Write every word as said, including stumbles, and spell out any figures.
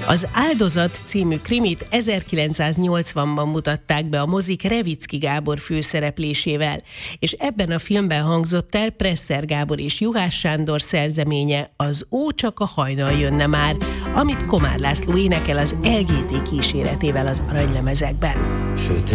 Az Áldozat című krimit ezerkilencszáznyolcvanban mutatták be a mozik Revicki Gábor főszereplésével, és ebben a filmben hangzott el Presser Gábor és Juhász Sándor szerzeménye, az Ó, csak a hajnal jönne már, amit Komár László énekel az el gé té kíséretével az aranylemezekben. Sötét